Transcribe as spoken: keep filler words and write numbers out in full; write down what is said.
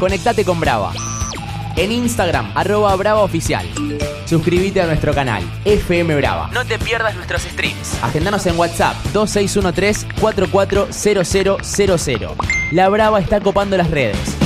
conectate con Brava. En Instagram, arroba Brava Oficial. Suscríbete a nuestro canal, F M Brava. No te pierdas nuestros streams. Agendanos en WhatsApp, dos seis uno tres, cuatro cuatro cero cero cero cero. La Brava está copando las redes.